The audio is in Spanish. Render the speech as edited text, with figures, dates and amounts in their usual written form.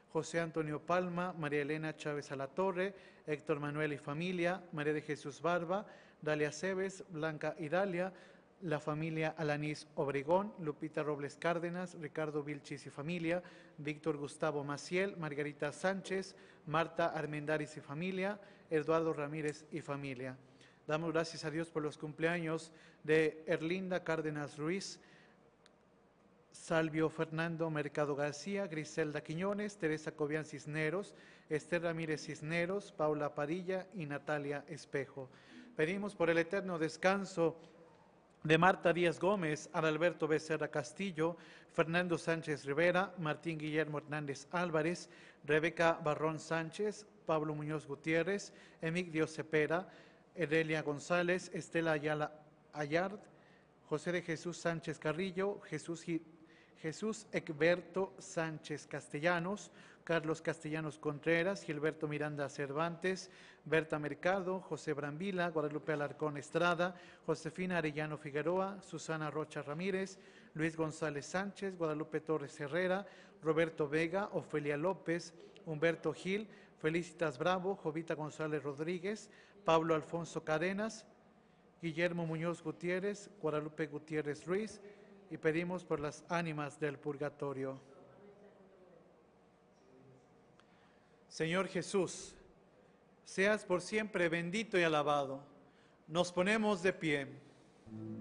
José Antonio Palma, María Elena Chávez Alatorre, Héctor Manuel y familia, María de Jesús Barba, Dalia Cebes, Blanca Idalia, la familia Alanís Obregón, Lupita Robles Cárdenas, Ricardo Vilchis y familia, Víctor Gustavo Maciel, Margarita Sánchez, Marta Armendáriz y familia, Eduardo Ramírez y familia. Damos gracias a Dios por los cumpleaños de Erlinda Cárdenas Ruiz, Salvio Fernando Mercado García, Griselda Quiñones, Teresa Cobian Cisneros, Esther Ramírez Cisneros, Paula Padilla y Natalia Espejo. Pedimos por el eterno descanso de Marta Díaz Gómez, Adalberto Becerra Castillo, Fernando Sánchez Rivera, Martín Guillermo Hernández Álvarez, Rebeca Barrón Sánchez, Pablo Muñoz Gutiérrez, Emigdio Cepeda, Edelia González, Estela Ayala Ayard, José de Jesús Sánchez Carrillo, Jesús Egberto Sánchez Castellanos, Carlos Castellanos Contreras, Gilberto Miranda Cervantes, Berta Mercado, José Brambila, Guadalupe Alarcón Estrada, Josefina Arellano Figueroa, Susana Rocha Ramírez, Luis González Sánchez, Guadalupe Torres Herrera, Roberto Vega, Ofelia López, Humberto Gil, Felicitas Bravo, Jovita González Rodríguez, Pablo Alfonso Cadenas, Guillermo Muñoz Gutiérrez, Guadalupe Gutiérrez Ruiz, y pedimos por las ánimas del purgatorio. Señor Jesús, seas por siempre bendito y alabado. Nos ponemos de pie.